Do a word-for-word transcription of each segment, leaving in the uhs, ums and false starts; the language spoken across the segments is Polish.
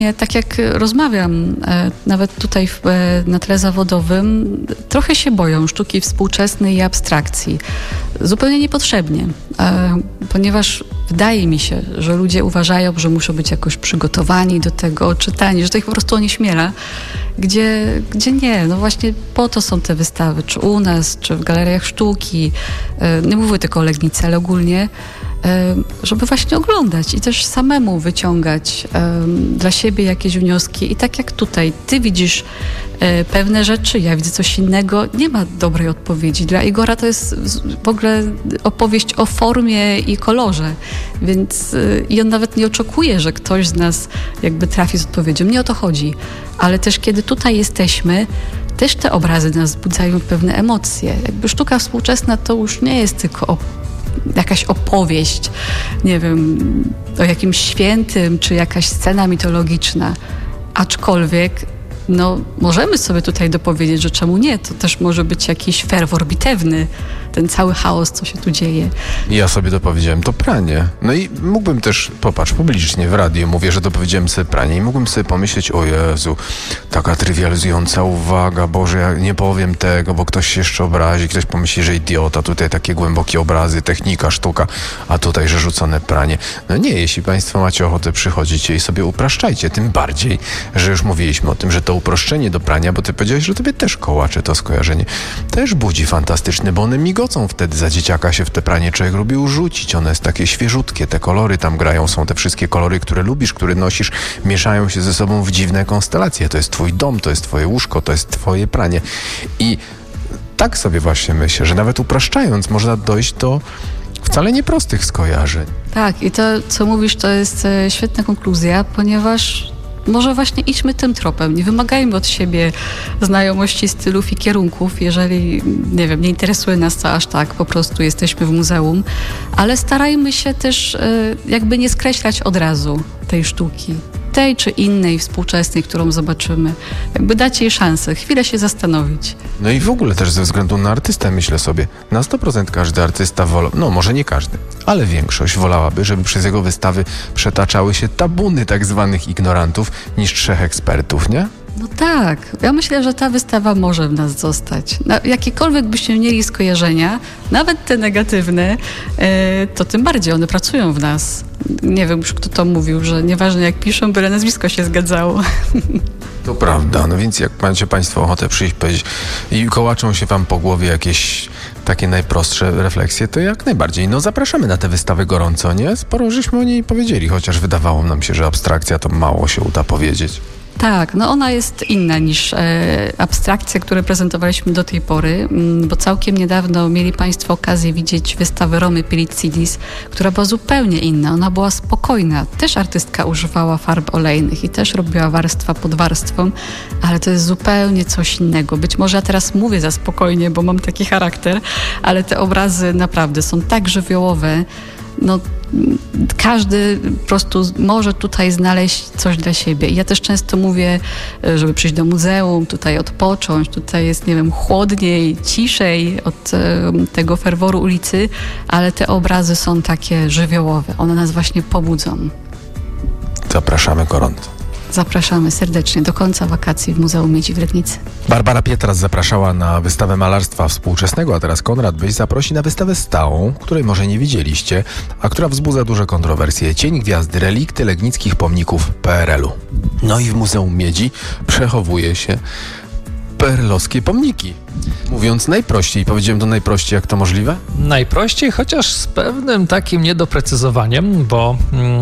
Tak jak rozmawiam, nawet tutaj na tle zawodowym, trochę się boją sztuki współczesnej i abstrakcji. Zupełnie niepotrzebnie, ponieważ wydaje mi się, że ludzie uważają, że muszą być jakoś przygotowani do tego, czytani, że to ich po prostu onieśmiela, gdzie, gdzie nie. No właśnie po to są te wystawy, czy u nas, czy w galeriach sztuki. Nie mówię tylko o Legnicy, ale ogólnie, żeby właśnie oglądać i też samemu wyciągać um, dla siebie jakieś wnioski. I tak jak tutaj, ty widzisz e, pewne rzeczy, ja widzę coś innego, nie ma dobrej odpowiedzi. Dla Igora to jest w ogóle opowieść o formie i kolorze, więc e, i on nawet nie oczekuje, że ktoś z nas jakby trafi z odpowiedzią. Nie o to chodzi. Ale też kiedy tutaj jesteśmy, też te obrazy nas wzbudzają pewne emocje. Jakby sztuka współczesna to już nie jest tylko o jakaś opowieść, nie wiem, o jakimś świętym, czy jakaś scena mitologiczna. Aczkolwiek, no, możemy sobie tutaj dopowiedzieć, że czemu nie? To też może być jakiś ferwor bitewny, ten cały chaos, co się tu dzieje. Ja sobie dopowiedziałem to pranie. No i mógłbym też, popatrz, publicznie w radiu mówię, że dopowiedziałem sobie pranie i mógłbym sobie pomyśleć, o Jezu, taka trywializująca uwaga, Boże, ja nie powiem tego, bo ktoś się jeszcze obrazi, ktoś pomyśli, że idiota, tutaj takie głębokie obrazy, technika, sztuka, a tutaj, że rzucone pranie. No nie, jeśli Państwo macie ochotę, przychodzicie i sobie upraszczajcie, tym bardziej, że już mówiliśmy o tym, że to uproszczenie do prania, bo Ty powiedziałeś, że Tobie też kołacze to skojarzenie, też budzi fantastyczne, bo one migocą wtedy, za dzieciaka się w te pranie człowiek lubi urzucić, one jest takie świeżutkie, te kolory tam grają, są te wszystkie kolory, które lubisz, które nosisz, mieszają się ze sobą w dziwne konstelacje, to jest Twój dom, to jest Twoje łóżko, to jest Twoje pranie i tak sobie właśnie myślę, że nawet upraszczając można dojść do wcale nieprostych skojarzeń. Tak, i to, co mówisz, to jest świetna konkluzja, ponieważ może właśnie idźmy tym tropem. Nie wymagajmy od siebie znajomości stylów i kierunków, jeżeli, nie wiem, nie interesuje nas to aż tak, po prostu jesteśmy w muzeum, ale starajmy się też jakby nie skreślać od razu tej sztuki, tej czy innej, współczesnej, którą zobaczymy. Jakby dać jej szansę, chwilę się zastanowić. No i w ogóle też ze względu na artystę, myślę sobie, na sto procent każdy artysta wolał, no może nie każdy, ale większość wolałaby, żeby przez jego wystawy przetaczały się tabuny tak zwanych ignorantów niż trzech ekspertów, nie? No tak. Ja myślę, że ta wystawa może w nas zostać. Na jakiekolwiek byśmy mieli skojarzenia, nawet te negatywne, to tym bardziej one pracują w nas. Nie wiem już, kto to mówił, że nieważne jak piszą, byle nazwisko się zgadzało. To prawda, no więc jak macie Państwo ochotę przyjść, powiedzieć i kołaczą się Wam po głowie jakieś takie najprostsze refleksje, to jak najbardziej. No zapraszamy na tę wystawę gorąco, nie? Sporo żeśmy o niej powiedzieli, chociaż wydawało nam się, że abstrakcja to mało się uda powiedzieć. Tak, no ona jest inna niż e, abstrakcje, które prezentowaliśmy do tej pory, m, bo całkiem niedawno mieli Państwo okazję widzieć wystawę Romy Pilitzidis, która była zupełnie inna. Ona była spokojna. Też artystka używała farb olejnych i też robiła warstwa pod warstwą, ale to jest zupełnie coś innego. Być może ja teraz mówię za spokojnie, bo mam taki charakter, ale te obrazy naprawdę są tak żywiołowe. No, każdy po prostu może tutaj znaleźć coś dla siebie. I ja też często mówię, żeby przyjść do muzeum, tutaj odpocząć, tutaj jest, nie wiem, chłodniej, ciszej od e, tego ferworu ulicy, ale te obrazy są takie żywiołowe. One nas właśnie pobudzą. Zapraszamy gorąco. Zapraszamy serdecznie do końca wakacji w Muzeum Miedzi w Legnicy. Barbara Pietras zapraszała na wystawę malarstwa współczesnego, a teraz Konrad Byś zaprosi na wystawę stałą, której może nie widzieliście, a która wzbudza duże kontrowersje. Cień Gwiazdy, relikty legnickich pomników P R L u. No i w Muzeum Miedzi przechowuje się P R L owskie pomniki. Mówiąc najprościej, powiedziałem to najprościej, jak to możliwe? Najprościej, chociaż z pewnym takim niedoprecyzowaniem, bo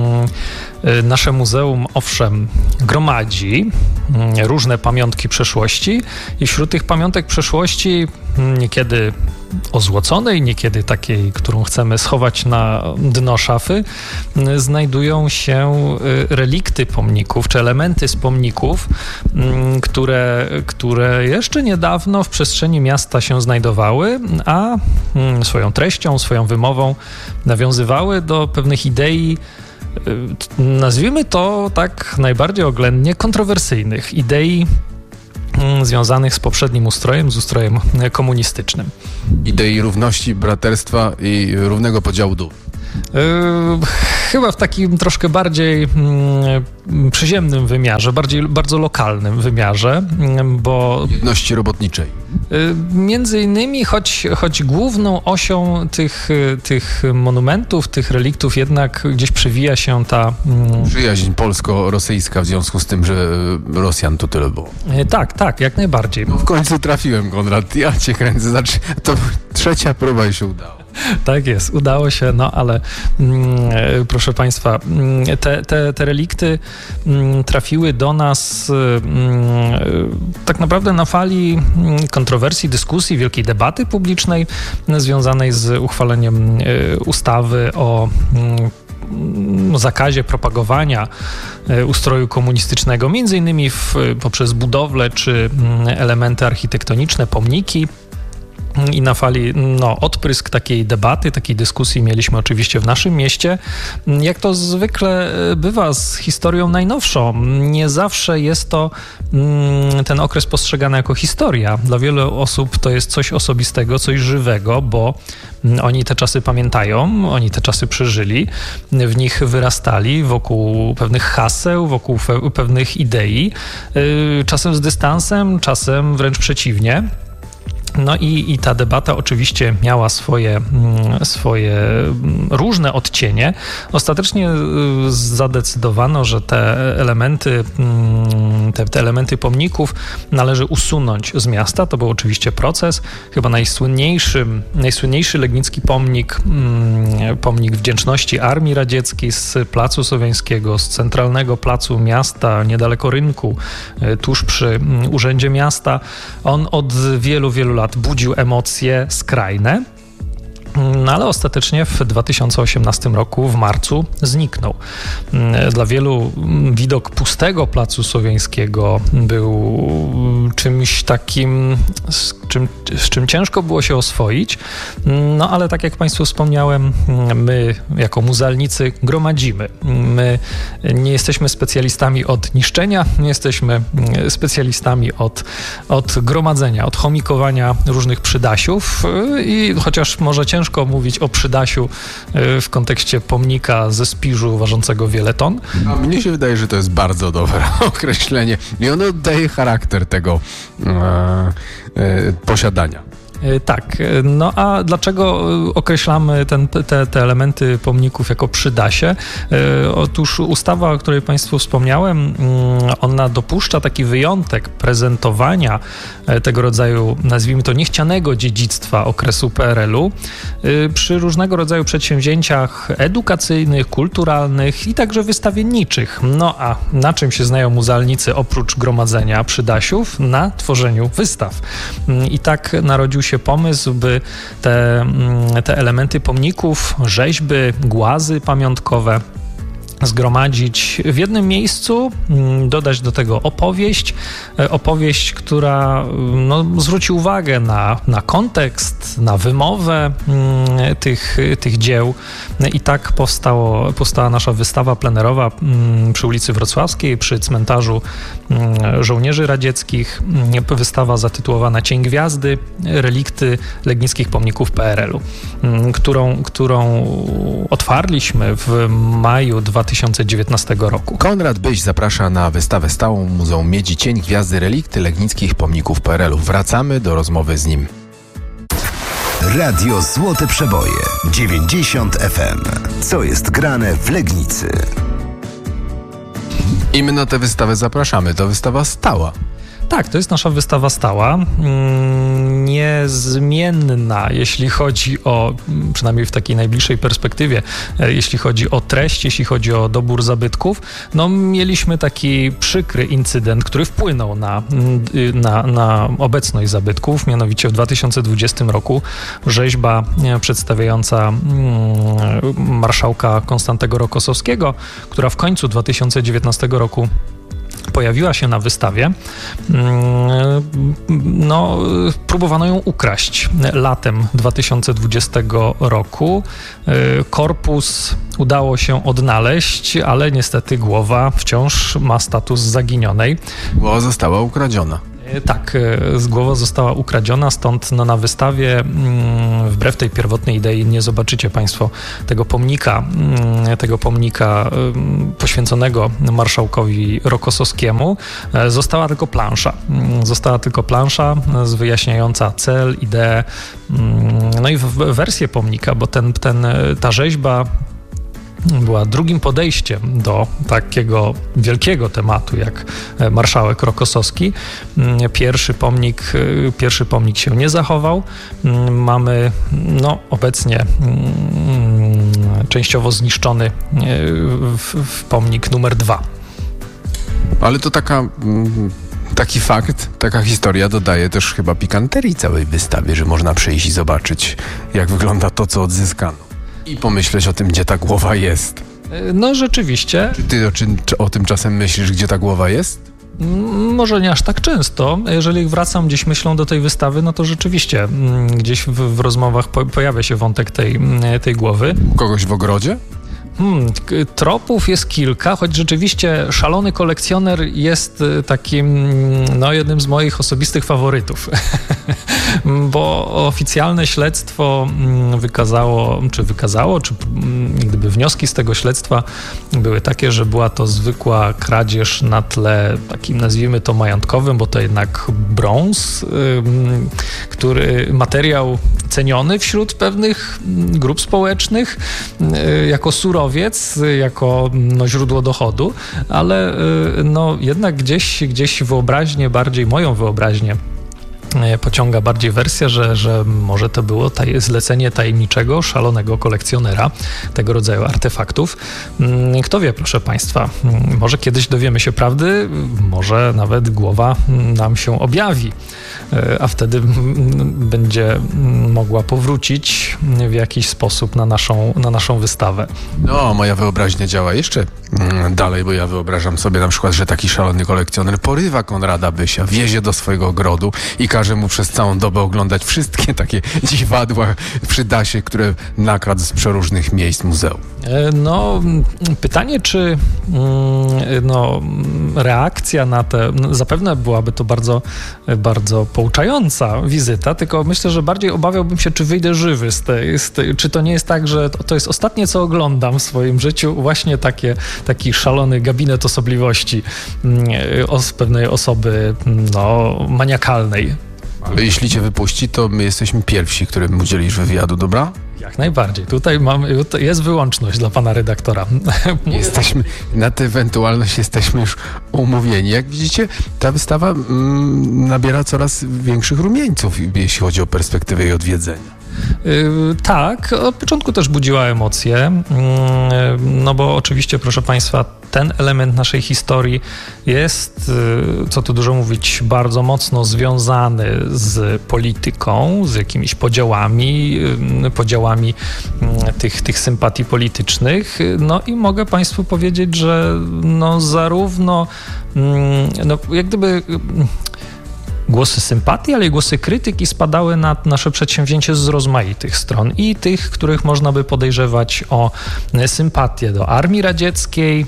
mm, nasze muzeum owszem gromadzi mm, różne pamiątki przeszłości i wśród tych pamiątek przeszłości mm, niekiedy ozłoconej, niekiedy takiej, którą chcemy schować na dno szafy, mm, znajdują się y, relikty pomników, czy elementy z pomników, mm, które, które jeszcze niedawno w przestrzeni miasta się znajdowały, a mm, swoją treścią, swoją wymową nawiązywały do pewnych idei, y, nazwijmy to tak najbardziej oględnie, kontrowersyjnych idei y, związanych z poprzednim ustrojem, z ustrojem komunistycznym. Idei równości, braterstwa i równego podziału dóbr. Yy, chyba w takim troszkę bardziej yy, przyziemnym wymiarze, bardziej, bardzo lokalnym wymiarze, yy, bo... Jedności robotniczej. Yy, między innymi, choć, choć główną osią tych, tych monumentów, tych reliktów jednak gdzieś przewija się ta... Yy, Przyjaźń polsko-rosyjska w związku z tym, że Rosjan to tyle było. Yy, tak, tak, jak najbardziej. No w końcu trafiłem, Konrad, ja cię kręcę, znaczy to trzecia próba i się udała. Tak jest, udało się, no ale mm, proszę Państwa, te, te, te relikty mm, trafiły do nas mm, tak naprawdę na fali kontrowersji, dyskusji, wielkiej debaty publicznej związanej z uchwaleniem y, ustawy o mm, zakazie propagowania ustroju komunistycznego, między innymi w, poprzez budowlę czy elementy architektoniczne, pomniki. I na fali, no, odprysk takiej debaty, takiej dyskusji mieliśmy oczywiście w naszym mieście. Jak to zwykle bywa z historią najnowszą, nie zawsze jest to mm, ten okres postrzegany jako historia. Dla wielu osób to jest coś osobistego, coś żywego, bo oni te czasy pamiętają, oni te czasy przeżyli, w nich wyrastali wokół pewnych haseł, wokół fe- pewnych idei, yy, czasem z dystansem, czasem wręcz przeciwnie. No i, i ta debata oczywiście miała swoje, swoje różne odcienie. Ostatecznie zadecydowano, że te elementy, te, te elementy pomników należy usunąć z miasta. To był oczywiście proces. Chyba najsłynniejszy, najsłynniejszy legnicki pomnik, pomnik wdzięczności Armii Radzieckiej z Placu Słowiańskiego, z centralnego placu miasta, niedaleko rynku, tuż przy Urzędzie Miasta. On od wielu, wielu lat budził emocje skrajne, no ale ostatecznie w dwa tysiące osiemnastym roku w marcu zniknął. Dla wielu widok pustego Placu Słowiańskiego był czymś takim, z czym, z czym ciężko było się oswoić, no ale tak jak Państwu wspomniałem, my jako muzealnicy gromadzimy. My nie jesteśmy specjalistami od niszczenia, nie jesteśmy specjalistami od, od gromadzenia, od chomikowania różnych przydasiów i chociaż może ciężko mówić o przydasiu w kontekście pomnika ze Spiżu ważącego wiele ton. A mnie się wydaje, że to jest bardzo dobre określenie i ono daje charakter tego e, e, posiadania. Tak, no a dlaczego określamy ten, te, te elementy pomników jako przydasie? Otóż ustawa, o której Państwu wspomniałem, ona dopuszcza taki wyjątek prezentowania tego rodzaju, nazwijmy to, niechcianego dziedzictwa okresu P R L-u przy różnego rodzaju przedsięwzięciach edukacyjnych, kulturalnych i także wystawienniczych. No a na czym się znają muzealnicy oprócz gromadzenia przydasiów? Na tworzeniu wystaw. I tak narodził się się pomysł, by te, te elementy pomników, rzeźby, głazy pamiątkowe zgromadzić w jednym miejscu, dodać do tego opowieść, opowieść, która no, zwróci uwagę na, na kontekst, na wymowę tych, tych dzieł i tak powstało, powstała nasza wystawa plenerowa przy ulicy Wrocławskiej, przy cmentarzu żołnierzy radzieckich, wystawa zatytułowana Cień Gwiazdy, relikty legnickich pomników P R L-u, którą, którą otwarliśmy w maju dwa tysiące dziewiętnastego roku. Konrad Byś zaprasza na wystawę stałą Muzeum Miedzi Cień Gwiazdy, relikty legnickich pomników P R L-u. Wracamy do rozmowy z nim. Radio Złote Przeboje dziewięćdziesiąt F M. Co jest grane w Legnicy? I my na tę wystawę zapraszamy. To wystawa stała. Tak, to jest nasza wystawa stała, niezmienna, jeśli chodzi o, przynajmniej w takiej najbliższej perspektywie, jeśli chodzi o treść, jeśli chodzi o dobór zabytków. No, mieliśmy taki przykry incydent, który wpłynął na, na, na obecność zabytków, mianowicie w dwa tysiące dwudziestym roku rzeźba przedstawiająca marszałka Konstantego Rokossowskiego, która w końcu dwa tysiące dziewiętnastego roku pojawiła się na wystawie, no, próbowano ją ukraść latem dwa tysiące dwudziestego roku. Korpus udało się odnaleźć, ale niestety głowa wciąż ma status zaginionej. Głowa została ukradziona. Tak, głowa została ukradziona, stąd no, na wystawie wbrew tej pierwotnej idei nie zobaczycie Państwo tego pomnika, tego pomnika poświęconego marszałkowi Rokossowskiemu. Została tylko plansza. Została tylko plansza wyjaśniająca cel, ideę, no i wersję pomnika, bo ten, ten, ta rzeźba była drugim podejściem do takiego wielkiego tematu jak marszałek Rokossowski. Pierwszy pomnik, pierwszy pomnik się nie zachował. Mamy no, obecnie częściowo zniszczony w, w pomnik numer dwa. Ale to taka... Taki fakt, taka historia dodaje też chyba pikanterii całej wystawie, że można przyjść i zobaczyć, jak wygląda to, co odzyskano. I pomyśleć o tym, gdzie ta głowa jest. No rzeczywiście. Czy ty o, czy, czy o tym czasem myślisz, gdzie ta głowa jest? Może nie aż tak często. Jeżeli wracam gdzieś myślą do tej wystawy, no to rzeczywiście gdzieś w, w rozmowach po, pojawia się wątek tej, tej głowy. U kogoś w ogrodzie? Hmm, tropów jest kilka, choć rzeczywiście szalony kolekcjoner jest takim, no, jednym z moich osobistych faworytów. Bo oficjalne śledztwo wykazało, czy wykazało, czy gdyby wnioski z tego śledztwa były takie, że była to zwykła kradzież na tle takim, nazwijmy to, majątkowym, bo to jednak brąz, który materiał ceniony wśród pewnych grup społecznych jako surowiec, jako no, źródło dochodu, ale no, jednak gdzieś, gdzieś wyobraźnię, bardziej moją wyobraźnię pociąga bardziej wersja, że, że może to było taj- zlecenie tajemniczego, szalonego kolekcjonera tego rodzaju artefaktów. Kto wie, proszę Państwa, może kiedyś dowiemy się prawdy, może nawet głowa nam się objawi, a wtedy będzie mogła powrócić w jakiś sposób na naszą, na naszą wystawę. No, moja wyobraźnia działa jeszcze dalej, bo ja wyobrażam sobie na przykład, że taki szalony kolekcjoner porywa Konrada Bysia, wiezie do swojego ogrodu i każe mu przez całą dobę oglądać wszystkie takie dziwadła przy dasie, które nakradł z przeróżnych miejsc muzeum. No, pytanie, czy no, reakcja na te, no, zapewne byłaby to bardzo, bardzo pouczająca wizyta, tylko myślę, że bardziej obawiałbym się, czy wyjdę żywy z tej, z tej, czy to nie jest tak, że to, to jest ostatnie, co oglądam w swoim życiu, właśnie takie, taki szalony gabinet osobliwości os, pewnej osoby, no, maniakalnej. Ale jeśli cię wypuści, to my jesteśmy pierwsi, którym udzielisz wywiadu, dobra? Jak najbardziej. Tutaj mam, jest wyłączność dla pana redaktora. Jesteśmy, na tę ewentualność jesteśmy już umówieni. Jak widzicie, ta wystawa mm, nabiera coraz większych rumieńców, jeśli chodzi o perspektywę jej odwiedzenia. Yy, tak, od początku też budziła emocje, yy, no bo oczywiście, proszę Państwa, ten element naszej historii jest, yy, co tu dużo mówić, bardzo mocno związany z polityką, z jakimiś podziałami, yy, podziałami yy, tych, tych sympatii politycznych. No i mogę Państwu powiedzieć, że no zarówno, yy, no jak gdyby... Yy, głosy sympatii, ale i głosy krytyki spadały na nasze przedsięwzięcie z rozmaitych stron i tych, których można by podejrzewać o sympatię do armii radzieckiej,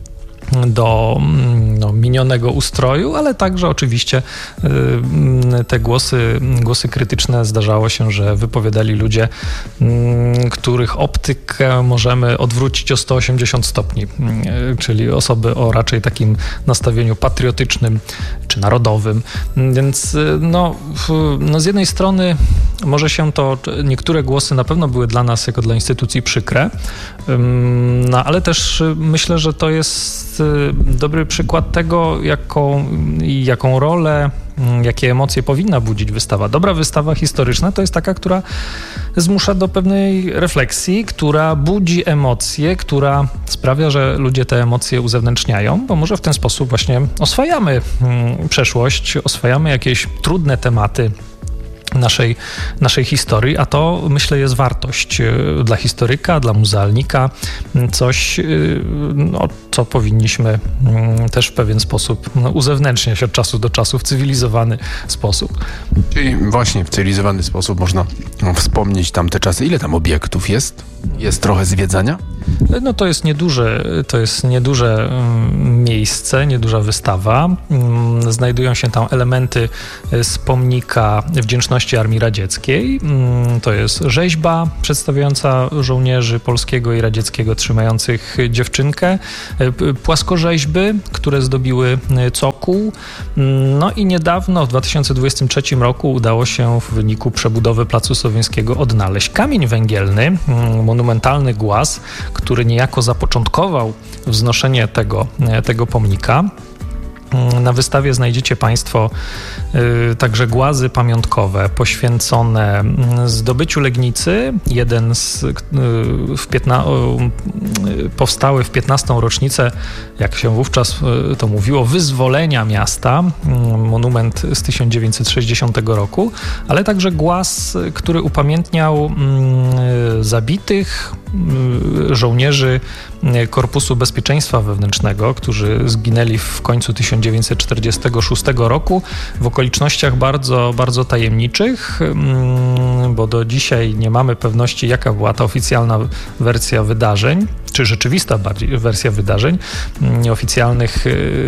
do no, minionego ustroju, ale także oczywiście y, te głosy, głosy krytyczne zdarzało się, że wypowiadali ludzie, y, których optykę możemy odwrócić o sto osiemdziesiąt stopni, y, czyli osoby o raczej takim nastawieniu patriotycznym czy narodowym. Więc y, no, y, no z jednej strony może się to, niektóre głosy na pewno były dla nas jako dla instytucji przykre, y, no, ale też myślę, że to jest dobry przykład tego, jaką, jaką rolę, jakie emocje powinna budzić wystawa. Dobra wystawa historyczna to jest taka, która zmusza do pewnej refleksji, która budzi emocje, która sprawia, że ludzie te emocje uzewnętrzniają, bo może w ten sposób właśnie oswajamy przeszłość, oswajamy jakieś trudne tematy naszej, naszej historii, a to myślę jest wartość dla historyka, dla muzealnika, coś, no, co powinniśmy też w pewien sposób no, uzewnętrzniać od czasu do czasu w cywilizowany sposób. Czyli właśnie w cywilizowany sposób można wspomnieć tamte czasy. Ile tam obiektów jest? Jest trochę zwiedzania? No to jest nieduże, to jest nieduże miejsce, nieduża wystawa. Znajdują się tam elementy z pomnika wdzięczności Armii Radzieckiej. To jest rzeźba przedstawiająca żołnierzy polskiego i radzieckiego trzymających dziewczynkę, płaskorzeźby, które zdobiły cokół. No i niedawno, w dwa tysiące dwudziestym trzecim roku udało się w wyniku przebudowy Placu Słowiańskiego odnaleźć kamień węgielny, monumentalny głaz, który niejako zapoczątkował wznoszenie tego, tego pomnika. Na wystawie znajdziecie Państwo y, także głazy pamiątkowe poświęcone zdobyciu Legnicy. Jeden z y, w piętna, y, powstały w piętnastą rocznicę, jak się wówczas y, to mówiło, wyzwolenia miasta. Y, monument z tysiąc dziewięćset sześćdziesiątego roku, ale także głaz, który upamiętniał y, zabitych y, żołnierzy Korpusu Bezpieczeństwa Wewnętrznego, którzy zginęli w końcu tysiąc dziewięćset czterdziestego szóstego roku w okolicznościach bardzo, bardzo tajemniczych, bo do dzisiaj nie mamy pewności, jaka była ta oficjalna wersja wydarzeń, czy rzeczywista bardziej wersja wydarzeń. Nieoficjalnych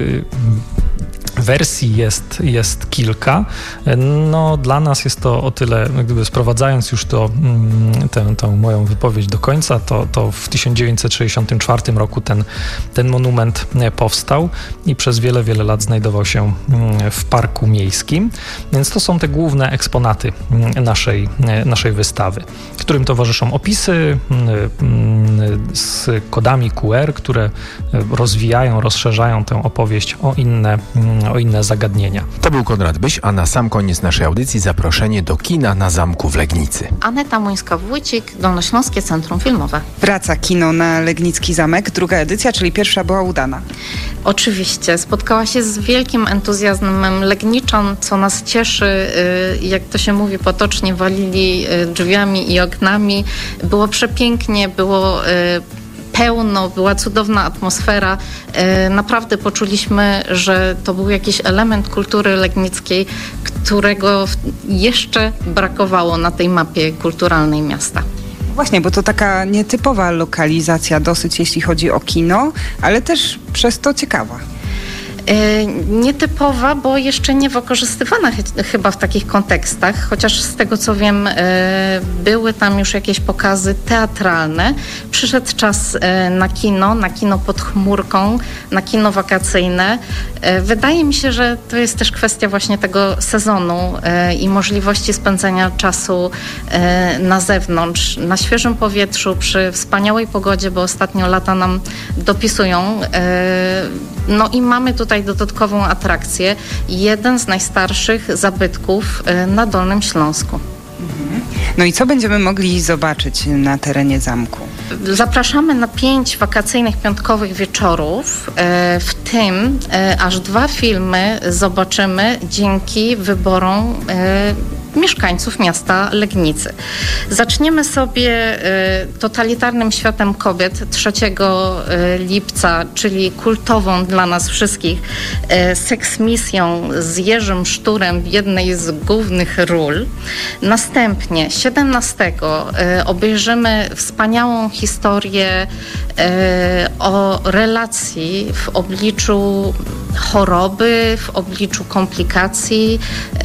wersji jest, jest kilka. No, dla nas jest to o tyle, gdyby sprowadzając już to, tę, tę moją wypowiedź do końca, to, to w tysiąc dziewięćset sześćdziesiątym czwartym roku ten, ten monument powstał i przez wiele, wiele lat znajdował się w parku miejskim. Więc to są te główne eksponaty naszej, naszej wystawy, którym towarzyszą opisy z kodami Q R, które rozwijają, rozszerzają tę opowieść o inne o inne zagadnienia. To był Konrad Byś, a na sam koniec naszej audycji zaproszenie do kina na Zamku w Legnicy. Aneta Muńska-Wójcik, Dolnośląskie Centrum Filmowe. Wraca kino na Legnicki Zamek, druga edycja, czyli pierwsza była udana. Oczywiście, spotkała się z wielkim entuzjazmem Legniczan, co nas cieszy, jak to się mówi potocznie, walili drzwiami i oknami. Było przepięknie, było pełno, była cudowna atmosfera. Naprawdę poczuliśmy, że to był jakiś element kultury legnickiej, którego jeszcze brakowało na tej mapie kulturalnej miasta. Właśnie, bo to taka nietypowa lokalizacja dosyć, jeśli chodzi o kino, ale też przez to ciekawa. Nietypowa, bo jeszcze nie wykorzystywana ch- chyba w takich kontekstach, chociaż z tego co wiem były tam już jakieś pokazy teatralne. Przyszedł czas na kino, na kino pod chmurką, na kino wakacyjne. Wydaje mi się, że to jest też kwestia właśnie tego sezonu i możliwości spędzenia czasu na zewnątrz, na świeżym powietrzu, przy wspaniałej pogodzie, bo ostatnio lata nam dopisują. No i mamy tutaj dodatkową atrakcję, jeden z najstarszych zabytków na Dolnym Śląsku. No i co będziemy mogli zobaczyć na terenie zamku? Zapraszamy na pięć wakacyjnych piątkowych wieczorów, w tym aż dwa filmy zobaczymy dzięki wyborom mieszkańców miasta Legnicy. Zaczniemy sobie Totalitarnym Światem Kobiet trzeciego lipca, czyli kultową dla nas wszystkich seksmisją z Jerzym Szturem w jednej z głównych ról. Następnie siedemnastego obejrzymy wspaniałą historię o relacji w obliczu choroby, w obliczu komplikacji,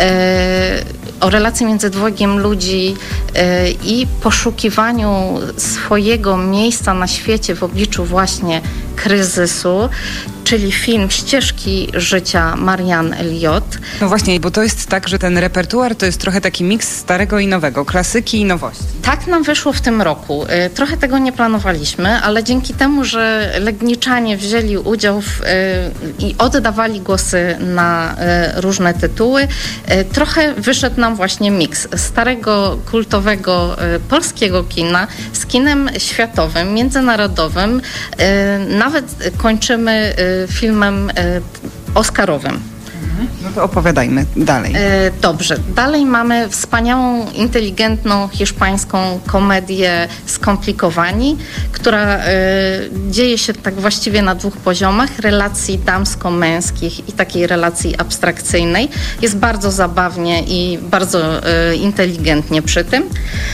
o relacji między dwojgiem ludzi i poszukiwaniu swojego miejsca na świecie w obliczu właśnie kryzysu, czyli film Ścieżki życia Marianne Elliott. No właśnie, bo to jest tak, że ten repertuar to jest trochę taki miks starego i nowego, klasyki i nowości. Tak nam wyszło w tym roku. Trochę tego nie planowaliśmy, ale dzięki temu, że Legniczanie wzięli udział w, i oddawali głosy na różne tytuły, trochę wyszedł nam właśnie miks starego, kultowego polskiego kina z kinem światowym, międzynarodowym. Nawet kończymy filmem oscarowym. No to opowiadajmy dalej. E, dobrze. Dalej mamy wspaniałą, inteligentną hiszpańską komedię Skomplikowani, która e, dzieje się tak właściwie na dwóch poziomach. Relacji damsko-męskich i takiej relacji abstrakcyjnej. Jest bardzo zabawnie i bardzo e, inteligentnie przy tym.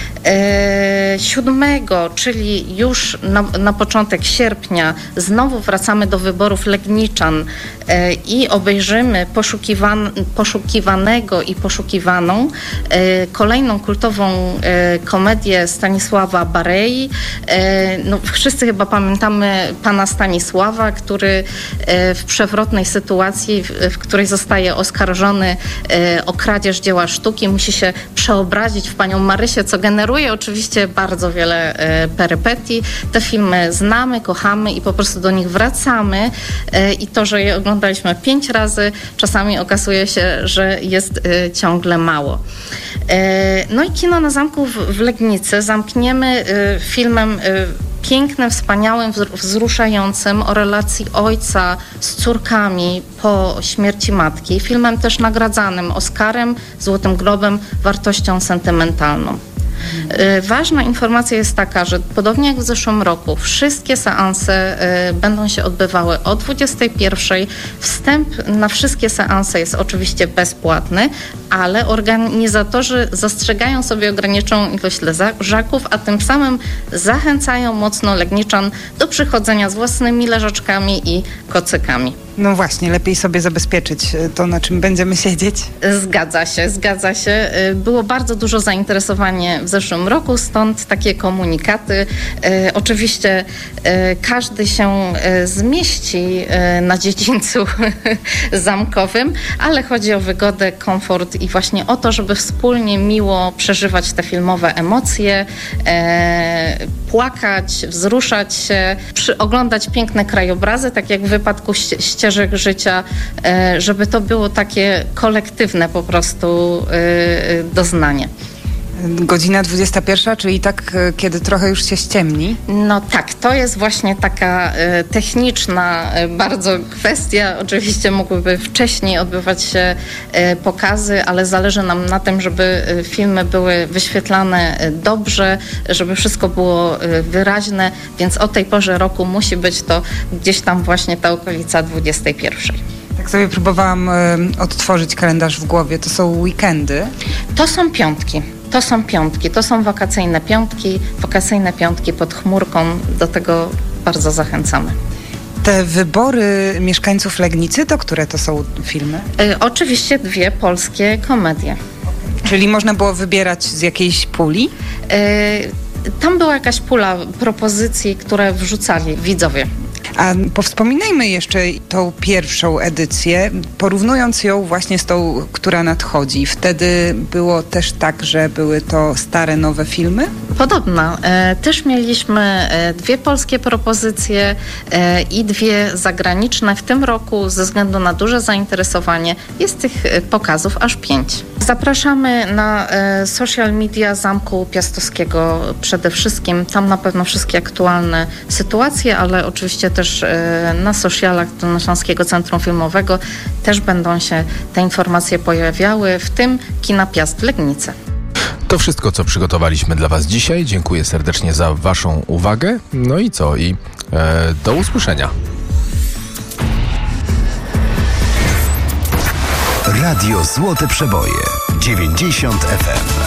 E, siódmego, czyli już na, na początek sierpnia, znowu wracamy do wyborów Legniczan e, i obejrzymy poszukiwan, poszukiwanego i poszukiwaną e, kolejną kultową e, komedię Stanisława Barei. E, no, wszyscy chyba pamiętamy pana Stanisława, który e, w przewrotnej sytuacji, w, w której zostaje oskarżony e, o kradzież dzieła sztuki, musi się przeobrazić w panią Marysię, co generuje oczywiście bardzo wiele e, perypetii. Te filmy znamy, kochamy i po prostu do nich wracamy e, i to, że je oglądaliśmy pięć razy, czasami okazuje się, że jest e, ciągle mało. E, no i Kino na Zamku w, w Legnicy zamkniemy e, filmem e, pięknym, wspaniałym, wzruszającym o relacji ojca z córkami po śmierci matki. Filmem też nagradzanym Oscarem, Złotym Globem, wartością sentymentalną. Ważna informacja jest taka, że podobnie jak w zeszłym roku, wszystkie seanse y, będą się odbywały o dwudziestej pierwszej. Wstęp na wszystkie seanse jest oczywiście bezpłatny, ale organizatorzy zastrzegają sobie ograniczoną ilość leżaków, a tym samym zachęcają mocno Legniczan do przychodzenia z własnymi leżaczkami i kocykami. No właśnie, lepiej sobie zabezpieczyć to, na czym będziemy siedzieć. Zgadza się, zgadza się. Było bardzo dużo zainteresowanie w zeszłym roku, stąd takie komunikaty. E, oczywiście e, każdy się e, zmieści e, na dziedzińcu zamkowym, ale chodzi o wygodę, komfort i właśnie o to, żeby wspólnie miło przeżywać te filmowe emocje, e, płakać, wzruszać się, przy, oglądać piękne krajobrazy, tak jak w wypadku ście, ścieżek życia, e, żeby to było takie kolektywne po prostu e, doznanie. Godzina dwudziesta pierwsza, czyli tak, kiedy trochę już się ściemni. No tak, to jest właśnie taka e, techniczna e, bardzo kwestia. Oczywiście mogłyby wcześniej odbywać się e, pokazy, ale zależy nam na tym, żeby e, filmy były wyświetlane e, dobrze, żeby wszystko było e, wyraźne, więc o tej porze roku musi być to gdzieś tam właśnie ta okolica dwudziestej pierwszej. Tak sobie próbowałam y, odtworzyć kalendarz w głowie. To są weekendy. To są piątki. To są piątki. To są wakacyjne piątki. Wakacyjne piątki pod chmurką. Do tego bardzo zachęcamy. Te wybory mieszkańców Legnicy, to które to są filmy? Y, oczywiście dwie polskie komedie. Czyli można było wybierać z jakiejś puli? Y, tam była jakaś pula propozycji, które wrzucali widzowie. A powspominajmy jeszcze tą pierwszą edycję, porównując ją właśnie z tą, która nadchodzi. Wtedy było też tak, że były to stare, nowe filmy? Podobno. E, też mieliśmy e, dwie polskie propozycje e, i dwie zagraniczne. W tym roku ze względu na duże zainteresowanie jest tych e, pokazów aż pięć. Zapraszamy na e, social media Zamku Piastowskiego przede wszystkim. Tam na pewno wszystkie aktualne sytuacje, ale oczywiście też e, na socialach Dolnośląskiego Centrum Filmowego też będą się te informacje pojawiały, w tym Kina Piast w Legnicy. To wszystko, co przygotowaliśmy dla Was dzisiaj. Dziękuję serdecznie za Waszą uwagę. No i co? I e, do usłyszenia. Radio Złote Przeboje dziewięćdziesiąt F M.